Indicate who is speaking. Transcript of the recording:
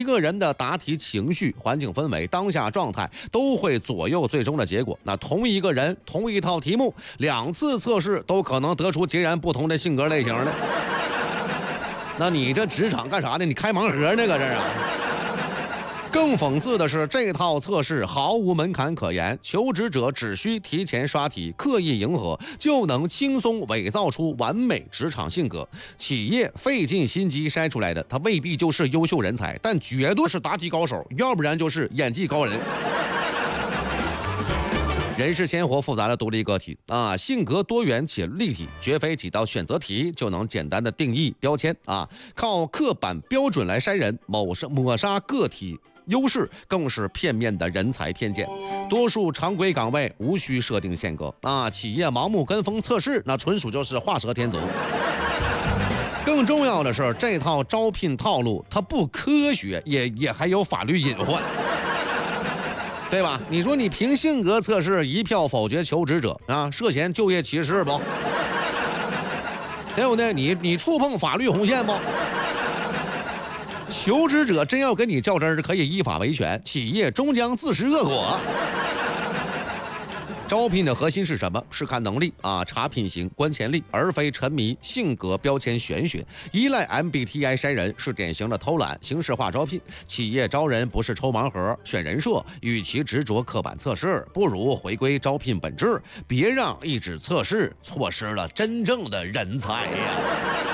Speaker 1: 一个人的答题情绪、环境氛围、当下状态都会左右最终的结果。那同一个人、同一套题目，2次测试都可能得出截然不同的性格类型的。那你这职场干啥呢？你开盲盒呢？搁这儿啊？更讽刺的是，这套测试毫无门槛可言，求职者只需提前刷题，刻意迎合，就能轻松伪造出完美职场性格。企业费尽心机筛出来的，他未必就是优秀人才，但绝对是答题高手，要不然就是演技高人。人是鲜活复杂的独立个体啊，性格多元且立体，绝非几道选择题就能简单的定义标签啊。靠刻板标准来筛人，抹杀个体优势，更是片面的人才偏见。多数常规岗位无需设定限格啊，企业盲目跟风测试，那纯属就是画蛇添足。更重要的是，这套招聘套路它不科学，也还有法律隐患。对吧？你说你凭性格测试一票否决求职者啊，涉嫌就业歧视不？对不对？你触碰法律红线不？求职者真要跟你较真儿，可以依法维权，企业终将自食恶果。招聘的核心是什么？是看能力啊，查品行、观潜力，而非沉迷性格标签玄学。依赖 MBTI 筛人是典型的偷懒、形式化招聘。企业招人不是抽盲盒、选人设，与其执着刻板测试，不如回归招聘本质，别让一纸测试错失了真正的人才呀。